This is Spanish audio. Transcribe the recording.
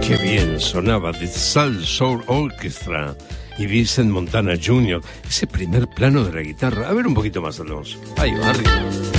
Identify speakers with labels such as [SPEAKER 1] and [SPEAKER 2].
[SPEAKER 1] Qué bien sonaba The Soul Soul Orchestra y Vincent Montana Jr. Ese primer plano de la guitarra. A ver un poquito más, Alonso. Ahí va, arriba.